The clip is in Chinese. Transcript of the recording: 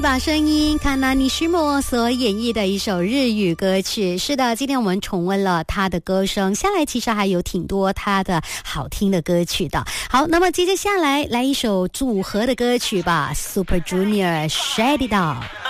把声音卡纳尼须莫所演绎的一首日语歌曲。是的，今天我们重温了他的歌声，下来其实还有挺多他的好听的歌曲的。好，那么接着下来一首组合的歌曲吧， Super Junior Shut It Down。